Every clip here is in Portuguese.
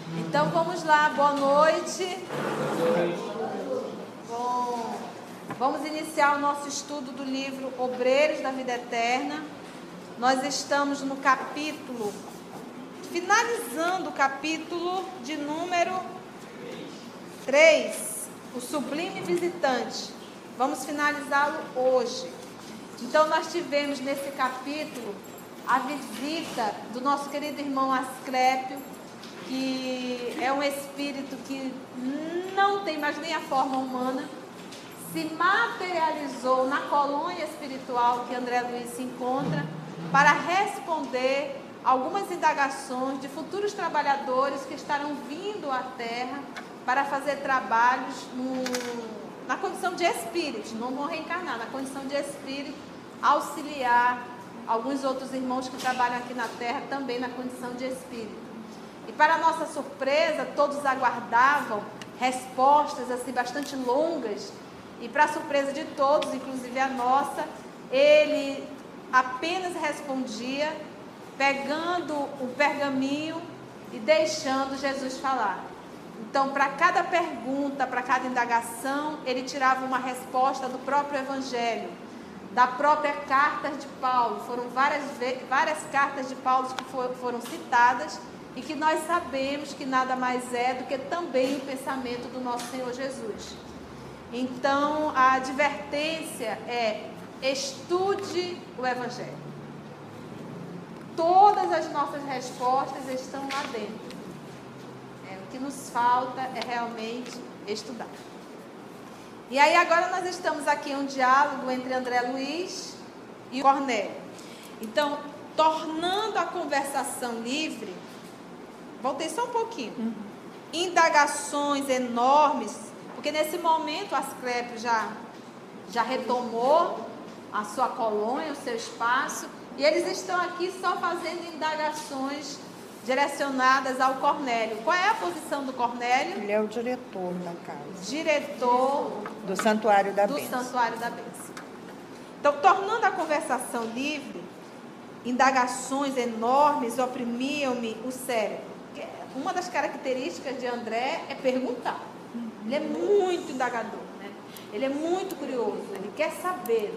Então vamos lá, boa noite. Bom, vamos iniciar o nosso estudo do livro Obreiros da Vida Eterna. Nós estamos no capítulo, finalizando o capítulo de número 3, o Sublime Visitante. Vamos finalizá-lo hoje. Então nós tivemos nesse capítulo a visita do nosso querido irmão Asclépio, que é um espírito que não tem mais nem a forma humana, se materializou na colônia espiritual que André Luiz se encontra para responder algumas indagações de futuros trabalhadores que estarão vindo à Terra para fazer trabalhos na condição de espírito, não vão reencarnar, na condição de espírito, auxiliar alguns outros irmãos que trabalham aqui na Terra também na condição de espírito. E para nossa surpresa, todos aguardavam respostas assim bastante longas, e para surpresa de todos, inclusive a nossa, ele apenas respondia pegando o pergaminho e deixando Jesus falar. Então, para cada pergunta, para cada indagação, ele tirava uma resposta do próprio Evangelho, da própria carta de Paulo. Foram várias cartas de Paulo que foram citadas e que nós sabemos que nada mais é do que também o pensamento do nosso Senhor Jesus. Então, a advertência é: estude o Evangelho. Todas as nossas respostas estão lá dentro. O que nos falta é realmente estudar. E aí agora nós estamos aqui em um diálogo entre André Luiz e Cornélio. Então, tornando a conversação livre, voltei só um pouquinho. Indagações enormes, porque nesse momento Asclépio já retomou a sua colônia, o seu espaço, e eles estão aqui só fazendo indagações direcionadas ao Cornélio. Qual é a posição do Cornélio? Ele é o diretor da casa. Diretor do Santuário da Bênção. Do Santuário da Bênção. Então, tornando a conversação livre, indagações enormes oprimiam-me o cérebro. Uma das características de André é perguntar. Ele é muito indagador, né? Ele é muito curioso, ele quer saber.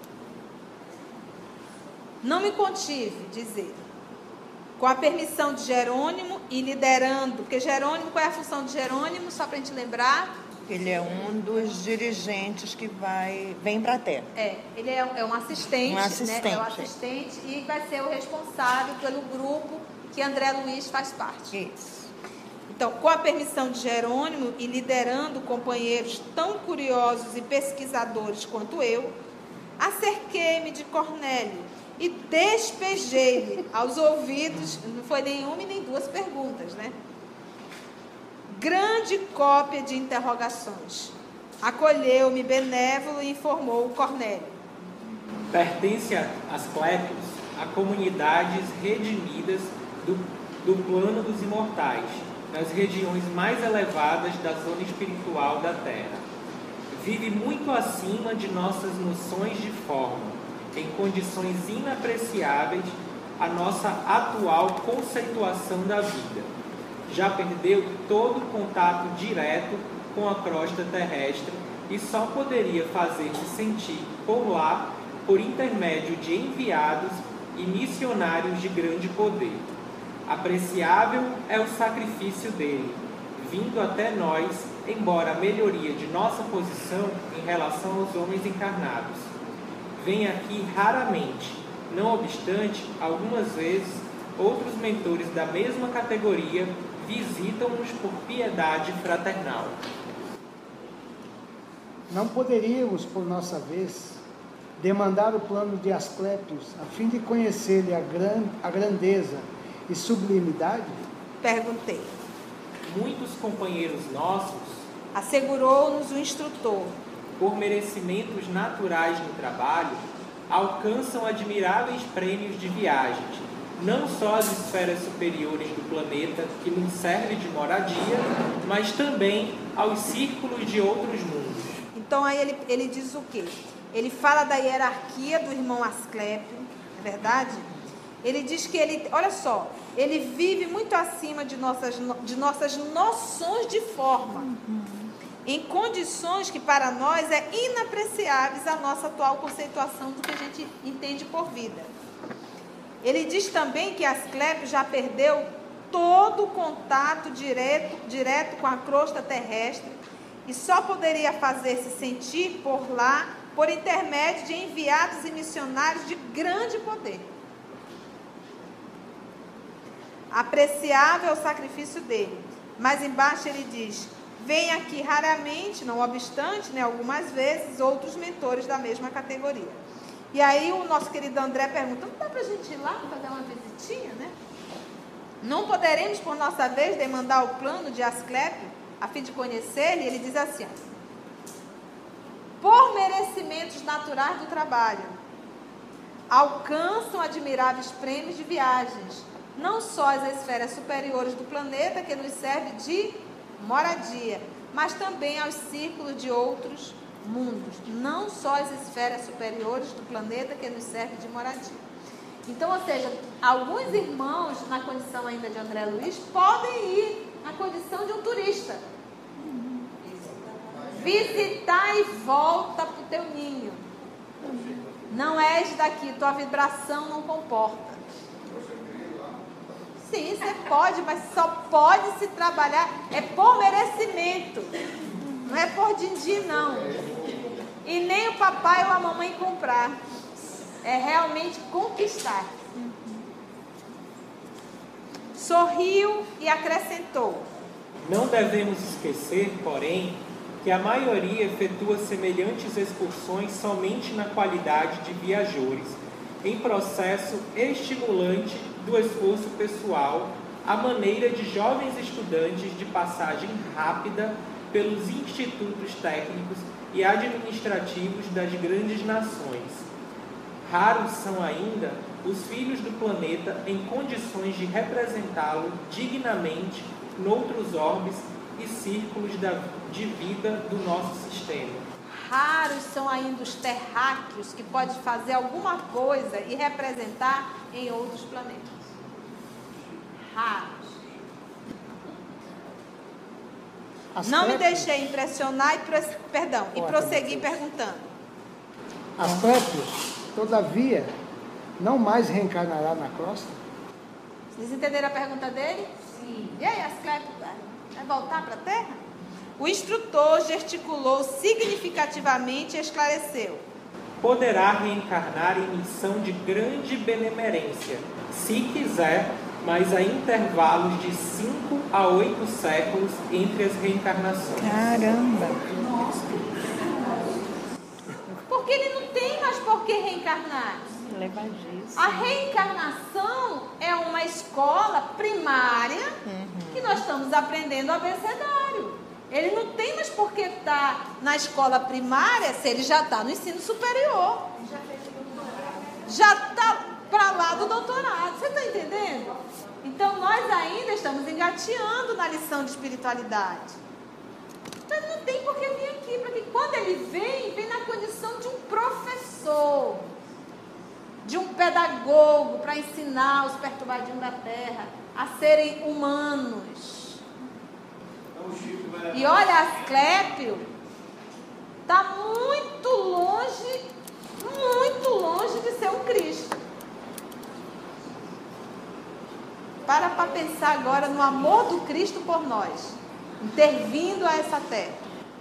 Não me contive, diz ele. Com a permissão de Jerônimo e liderando, porque Jerônimo, qual é a função de Jerônimo? Só para a gente lembrar. Ele é um dos dirigentes que vem para a Terra. Ele é um assistente, né? É um assistente e vai ser o responsável pelo grupo que André Luiz faz parte. Isso. Então, com a permissão de Jerônimo e liderando companheiros tão curiosos e pesquisadores quanto eu, acerquei-me de Cornélio e despejei-lhe aos ouvidos, não foi nenhuma e nem duas perguntas, né? Grande cópia de interrogações. Acolheu-me benévolo e informou o Cornélio. Pertence a Asclépios a comunidades redimidas do plano dos imortais, nas regiões mais elevadas da zona espiritual da Terra. Vive muito acima de nossas noções de forma, em condições inapreciáveis a nossa atual conceituação da vida. Já perdeu todo o contato direto com a crosta terrestre e só poderia fazer-se sentir por lá por intermédio de enviados e missionários de grande poder. Apreciável é o sacrifício dele, vindo até nós, embora a melhoria de nossa posição em relação aos homens encarnados. Vem aqui raramente, não obstante, algumas vezes, outros mentores da mesma categoria visitam-nos por piedade fraternal. Não poderíamos, por nossa vez, demandar o plano de Asclépios a fim de conhecer-lhe a grandeza e sublimidade? Perguntei. Muitos companheiros nossos, assegurou-nos o instrutor, por merecimentos naturais no trabalho, alcançam admiráveis prêmios de viagens, não só às esferas superiores do planeta, que nos serve de moradia, mas também aos círculos de outros mundos. Então aí ele diz o quê? Ele fala da hierarquia do irmão Asclépio, é verdade? Ele diz que ele, olha só, ele vive muito acima de nossas noções de forma, em condições que para nós é inapreciáveis a nossa atual conceituação do que a gente entende por vida. Ele diz também que Asclépio já perdeu todo o contato direto com a crosta terrestre e só poderia fazer-se sentir por lá por intermédio de enviados e missionários de grande poder. Apreciável é o sacrifício dele, mas embaixo ele diz: vem aqui raramente, não obstante, né, algumas vezes, outros mentores da mesma categoria. E aí o nosso querido André pergunta: não dá para a gente ir lá fazer uma visitinha, né? Não poderemos, por nossa vez, demandar o plano de Asclépio, a fim de conhecer-lhe? Ele diz assim: por merecimentos naturais do trabalho, alcançam admiráveis prêmios de viagens, não só às esferas superiores do planeta, que nos serve de moradia, mas também aos círculos de outros mundos, não só as esferas superiores do planeta, que nos serve de moradia. Então, ou seja, alguns irmãos, na condição ainda de André Luiz, podem ir na condição de um turista, visitar e volta para o teu ninho. Não és daqui, tua vibração não comporta. Sim, você pode, mas só pode se trabalhar, é por merecimento, não é por din-din, não. E nem o papai ou a mamãe comprar, é realmente conquistar. Sorriu e acrescentou: Não devemos esquecer, porém, que a maioria efetua semelhantes excursões somente na qualidade de viajores, em processo estimulante do esforço pessoal, à maneira de jovens estudantes de passagem rápida pelos institutos técnicos e administrativos das grandes nações. Raros são ainda os filhos do planeta em condições de representá-lo dignamente noutros orbes e círculos de vida do nosso sistema. Raros são ainda os terráqueos que podem fazer alguma coisa e representar em outros planetas. Raros. Não me deixei impressionar e prossegui perguntando: Asclépio, todavia, não mais reencarnará na crosta? Vocês entenderam a pergunta dele? Sim. E aí, Asclépio, vai voltar para a Terra? O instrutor gesticulou significativamente e esclareceu: Poderá reencarnar em missão de grande benemerência, se quiser, mas a intervalos de 5 a 8 séculos entre as reencarnações. Caramba! Porque ele não tem mais por que reencarnar. A reencarnação é uma escola primária que nós estamos aprendendo o abecedário. Ele não tem mais por que estar na escola primária se ele já está no ensino superior. Já está para lá do doutorado. Você está entendendo? Então, nós ainda estamos engateando na lição de espiritualidade. Então, ele não tem por que vir aqui, porque quando ele vem na condição de um professor, de um pedagogo, para ensinar os perturbadinhos da terra a serem humanos. E olha, Asclépio está muito longe de ser um Cristo. Para pensar agora no amor do Cristo por nós, intervindo a essa terra.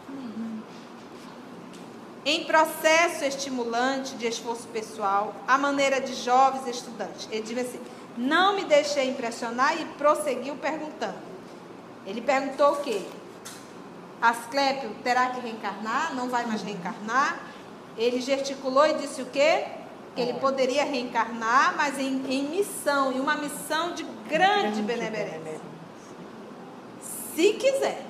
Em processo estimulante de esforço pessoal, à maneira de jovens estudantes. Ele diz assim: não me deixei impressionar, e prosseguiu perguntando. Ele perguntou o quê? Asclépio terá que reencarnar? Não vai mais reencarnar? Ele gesticulou e disse o quê? Que ele poderia reencarnar, mas em missão, em uma missão de grande benemerência. Se quiser.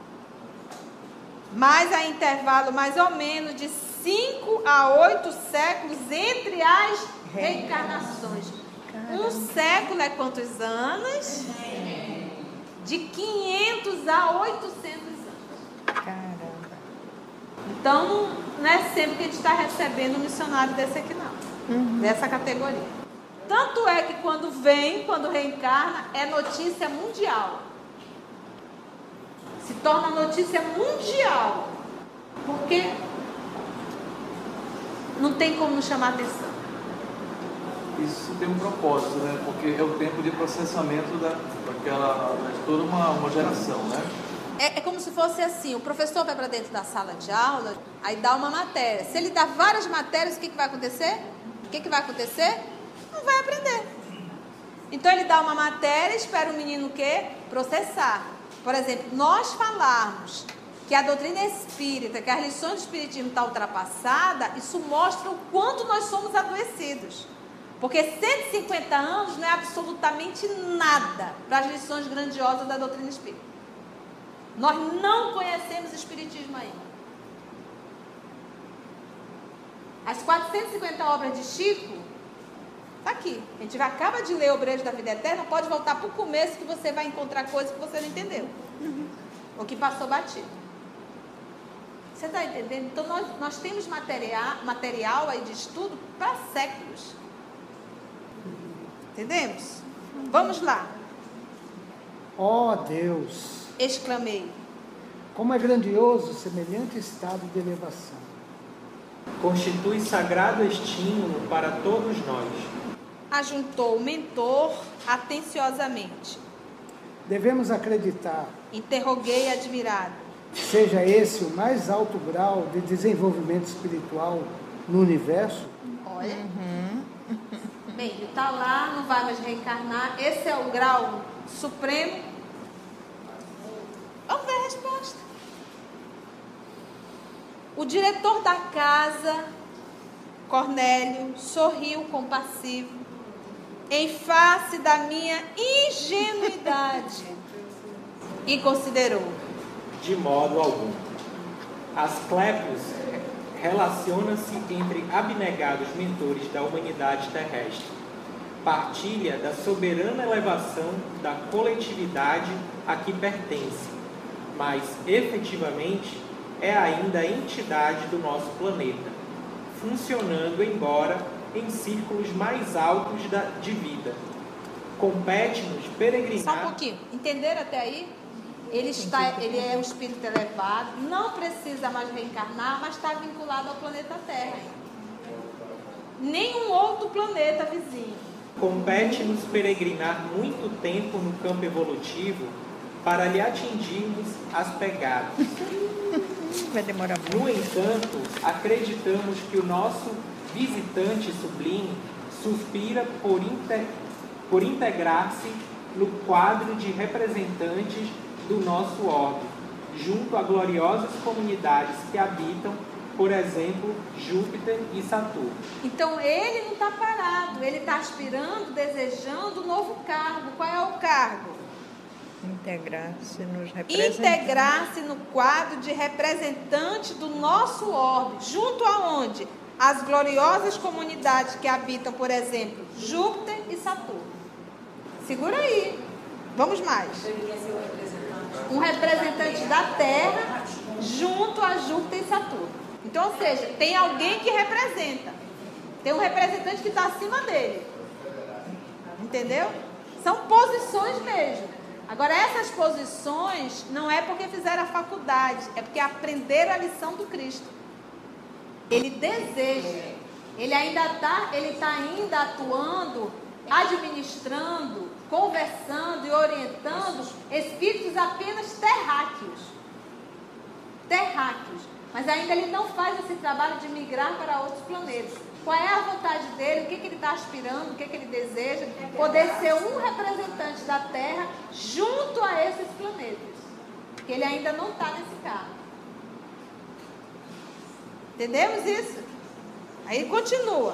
Mas a intervalo mais ou menos de 5 a 8 séculos entre as reencarnações. Um século é quantos anos? De 500 a 800 anos. Caramba. Então, não é sempre que a gente está recebendo um missionário desse aqui, não. Dessa categoria. Tanto é que quando reencarna, é notícia mundial. Se torna notícia mundial. Porque não tem como não chamar atenção. Isso tem um propósito, né? Porque é o tempo de processamento de toda uma geração, né? É como se fosse assim, o professor vai para dentro da sala de aula, aí dá uma matéria. Se ele dá várias matérias, o que vai acontecer? Não vai aprender. Então ele dá uma matéria e espera o menino o quê? Processar. Por exemplo, nós falarmos que a doutrina espírita, que as lições do espiritismo está ultrapassada, isso mostra o quanto nós somos adoecidos. Porque 150 anos não é absolutamente nada para as lições grandiosas da doutrina espírita. Nós não conhecemos o espiritismo ainda. As 450 obras de Chico, está aqui. A gente acaba de ler o Brejo da Vida Eterna, pode voltar para o começo que você vai encontrar coisas que você não entendeu. Ou que passou batido. Você está entendendo? Então nós temos material aí de estudo para séculos. Entendemos? Vamos lá. Ó Deus, Exclamei. como é grandioso semelhante estado de elevação. Constitui sagrado estímulo para todos nós. Ajuntou o mentor atenciosamente. Devemos acreditar, Interroguei admirado. seja esse o mais alto grau de desenvolvimento espiritual no universo? Olha. Bem, ele está lá, não vai mais reencarnar. Esse é o grau supremo. Vamos ver a resposta. O diretor da casa, Cornélio, sorriu compassivo, em face da minha ingenuidade, e considerou: De modo algum. Asclepios relaciona-se entre abnegados mentores da humanidade terrestre. Partilha da soberana elevação da coletividade a que pertence, mas efetivamente é ainda a entidade do nosso planeta, funcionando embora em círculos mais altos de vida. Compete-nos peregrinar... Só um pouquinho. Entenderam até aí? Ele é um espírito elevado, não precisa mais reencarnar, mas está vinculado ao planeta Terra. Nenhum outro planeta vizinho. Compete-nos peregrinar muito tempo no campo evolutivo para lhe atingirmos as pegadas. Vai demorar muito. No entanto, acreditamos que o nosso visitante sublime suspira por integrar-se no quadro de representantes do nosso orbe, junto a gloriosas comunidades que habitam, por exemplo, Júpiter e Saturno. Então ele não está parado, ele está aspirando, desejando um novo cargo. Qual é o cargo? Integrar-se nos representantes. Integrar-se no quadro de representante do nosso orbe, junto aonde? As gloriosas comunidades que habitam, por exemplo, Júpiter e Saturno. Segura aí. Vamos mais. Um representante da Terra junto a Júpiter e Saturno. Então, ou seja, tem alguém que representa. Tem um representante que está acima dele. Entendeu? São posições mesmo. Agora, essas posições não é porque fizeram a faculdade, é porque aprenderam a lição do Cristo. Ele deseja. Ele está ainda atuando, administrando, conversando e orientando espíritos apenas terráqueos. Mas ainda ele não faz esse trabalho de migrar para outros planetas. Qual é a vontade dele? O que ele está aspirando? O que ele deseja? Poder ser um representante da Terra junto a esses planetas. Porque ele ainda não está nesse cargo. Entendemos isso? Aí continua.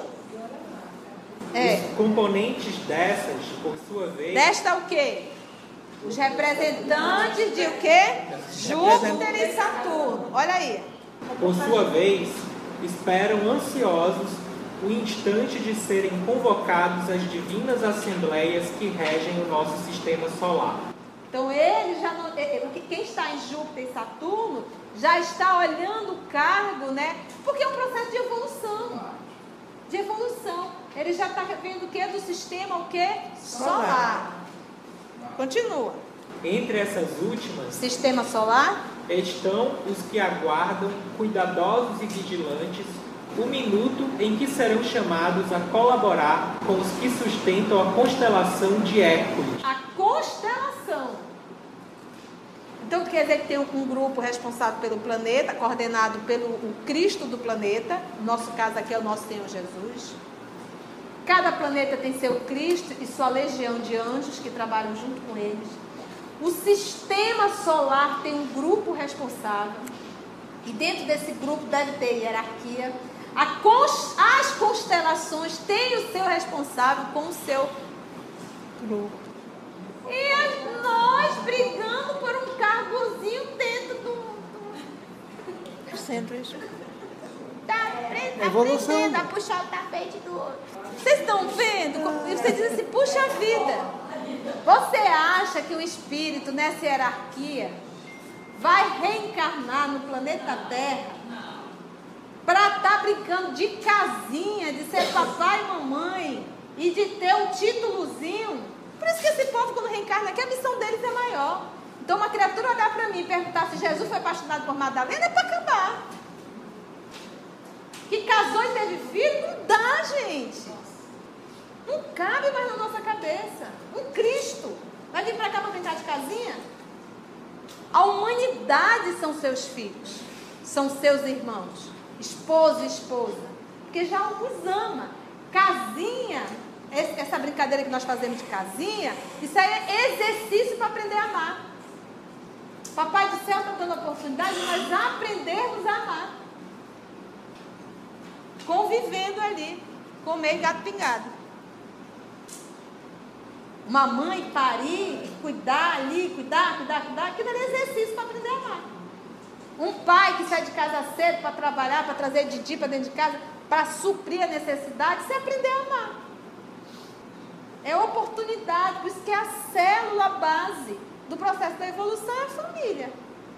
Os componentes dessas, por sua vez... Desta o quê? Os representantes de o quê? Júpiter e Saturno. Olha aí. Por sua vez, esperam ansiosos o instante de serem convocados às divinas assembleias que regem o nosso sistema solar. Então ele já não, quem está em Júpiter e Saturno já está olhando o cargo, né? Porque é um processo de evolução. Ele já está vendo o que? Do sistema o que? Solar. Continua. Entre essas últimas Sistema solar. estão os que aguardam, cuidadosos e vigilantes, o minuto em que serão chamados a colaborar com os que sustentam a constelação de Hércules. A constelação. Então quer dizer que tem um grupo responsável pelo planeta, coordenado pelo o Cristo do planeta. No nosso caso aqui é o nosso Senhor Jesus. Cada planeta tem seu Cristo e sua legião de anjos que trabalham junto com eles. O sistema solar tem um grupo responsável. E dentro desse grupo deve ter hierarquia. As constelações têm o seu responsável com o seu grupo. E nós brigando por um cargozinho dentro do Sempre isso. tá Evolução. aprendendo a puxar o tapete do outro. Vocês estão vendo? E você diz assim, puxa vida. Você acha que o espírito nessa hierarquia vai reencarnar no planeta Terra para estar brincando de casinha, de ser papai e mamãe e de ter um títulozinho? Por isso que esse povo, quando reencarna aqui, a missão deles é maior. Então, uma criatura olhar para mim e perguntar se Jesus foi apaixonado por Madalena é para acabar. Que casou e teve filho, não dá, gente. Não cabe mais na nossa cabeça. Um Cristo vai vir para cá para brincar de casinha? A humanidade são seus filhos, são seus irmãos, esposo e esposa, porque já os ama. Casinha, essa brincadeira que nós fazemos de casinha, isso aí é exercício para aprender a amar. Papai do céu está dando a oportunidade de nós aprendermos a amar, convivendo ali, comer gato pingado. Uma mãe parir, cuidar ali, cuidar, aquilo é exercício para aprender a amar. Um pai que sai de casa cedo para trabalhar, para trazer Didi para dentro de casa, para suprir a necessidade, você aprender a amar. É oportunidade, por isso que é a célula base do processo da evolução é a família.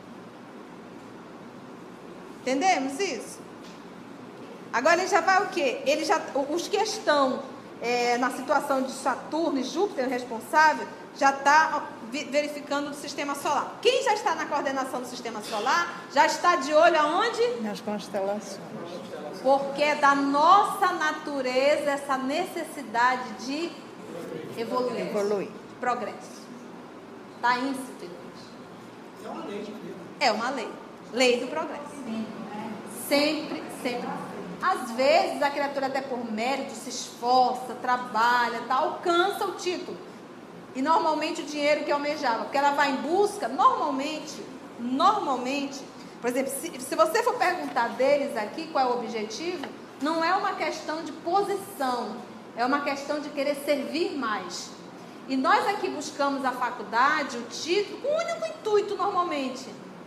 Entendemos isso? Agora ele já vai o quê? Os que estão na situação de Saturno e Júpiter, o responsável, já está verificando o sistema solar. Quem já está na coordenação do sistema solar, já está de olho aonde? Nas constelações. Porque é da nossa natureza essa necessidade de evoluir. Progresso. Está íncito em nós. É uma lei de Deus. É uma lei. Lei do progresso. Sempre, sempre. Às vezes a criatura até por mérito se esforça, trabalha, alcança o título. E normalmente o dinheiro que almejava, porque ela vai em busca, normalmente, por exemplo, se você for perguntar deles aqui qual é o objetivo, não é uma questão de posição, é uma questão de querer servir mais. E nós aqui buscamos a faculdade, o título, com o único intuito normalmente,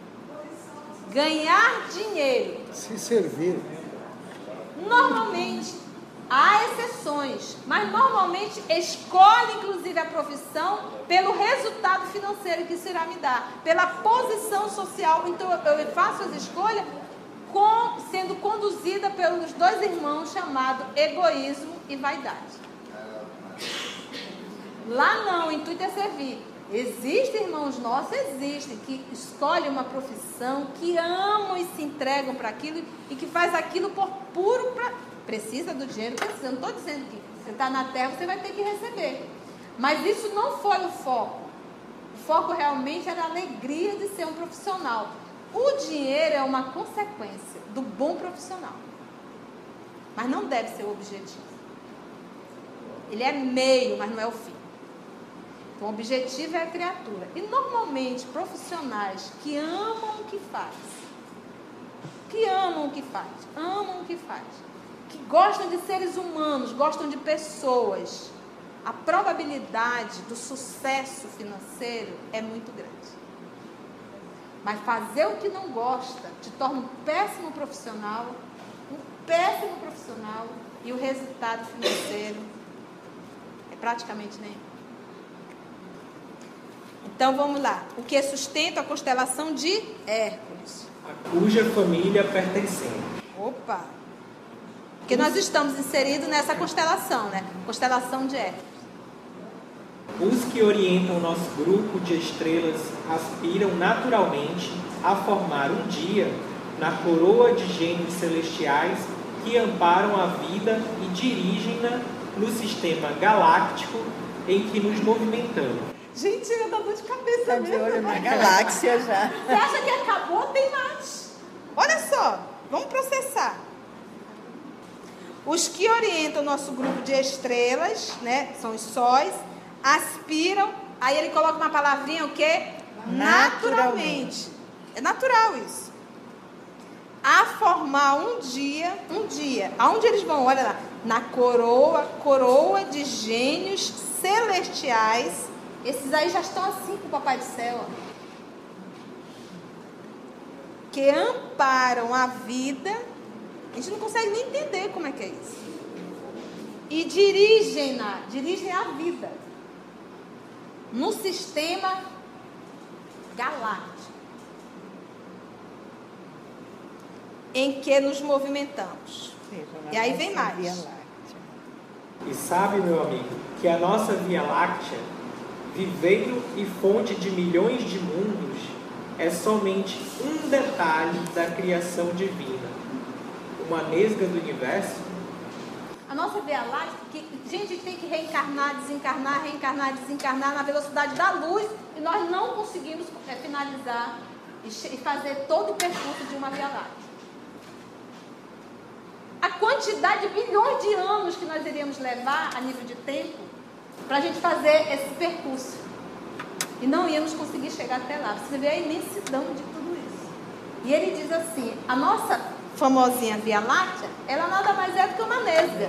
ganhar dinheiro. Se servir. Normalmente, há exceções, mas normalmente escolhe inclusive a profissão pelo resultado financeiro que isso irá me dar, pela posição social. Então eu faço as escolhas sendo conduzida pelos dois irmãos chamados egoísmo e vaidade. Lá não, o intuito é servir. Existem irmãos nossos, existem, que escolhem uma profissão, que amam e se entregam para aquilo e que faz aquilo por puro precisa do dinheiro, precisa. Eu não estou dizendo que você está na terra, você vai ter que receber. Mas isso não foi o foco. O foco realmente era a alegria de ser um profissional. O dinheiro é uma consequência do bom profissional. Mas não deve ser o objetivo. Ele é meio, mas não é o fim. Então, o objetivo é a criatura. E, normalmente, profissionais que amam o que faz, amam o que faz, que gostam de seres humanos, gostam de pessoas, a probabilidade do sucesso financeiro é muito grande. Mas fazer o que não gosta te torna um péssimo profissional, e o resultado financeiro é praticamente nenhum. Então vamos lá. O que sustenta a constelação de Hércules? A cuja família pertencente. Opa! Porque nós estamos inseridos nessa constelação, né? Constelação de Hércules. Os que orientam o nosso grupo de estrelas aspiram naturalmente a formar um dia na coroa de gênios celestiais que amparam a vida e dirigem-na no sistema galáctico em que nos movimentamos. Gente, eu dá dor de cabeça Está de mesmo. olho na galáxia já. Você acha que acabou? Tem mais. Olha só, vamos processar. Os que orientam o nosso grupo de estrelas, né, são os sóis, aspiram, aí ele coloca uma palavrinha, o quê? Naturalmente. É natural isso. A formar um dia, aonde eles vão? Olha lá, na coroa de gênios celestiais. Esses aí já estão assim com o Papai do Céu, ó. Que amparam a vida. A gente não consegue nem entender como é que é isso. E dirigem a vida no sistema galáctico em que nos movimentamos. E aí vem mais. E sabe, meu amigo, que a nossa Via Láctea, viveiro e fonte de milhões de mundos, é somente um detalhe da criação divina, uma nesga do universo. A nossa Via Láctea, que a gente tem que reencarnar, desencarnar na velocidade da luz, e nós não conseguimos finalizar e fazer todo o percurso de uma Via Láctea. A quantidade de bilhões de anos que nós iríamos levar a nível de tempo para a gente fazer esse percurso. E não íamos conseguir chegar até lá. Você vê a imensidão de tudo isso. E ele diz assim, a nossa famosinha Via Láctea, ela nada mais é do que uma nesga.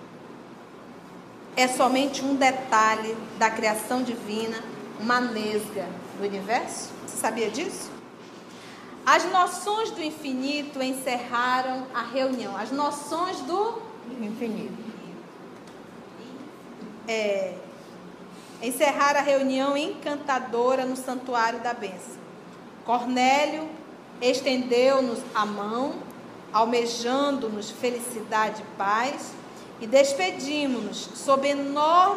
É somente um detalhe da criação divina, uma nesga do universo. Você sabia disso? As noções do infinito encerraram a reunião. As noções do infinito. Encerraram a reunião encantadora no santuário da bênção. Cornélio estendeu-nos a mão, almejando-nos felicidade e paz, e despedimos-nos sob enorme